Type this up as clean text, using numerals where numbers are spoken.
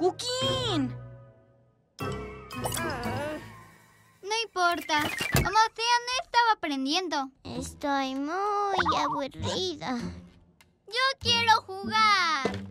¡Joaquín! No importa. Como sea, no estaba aprendiendo. Estoy muy aburrida. Yo quiero jugar.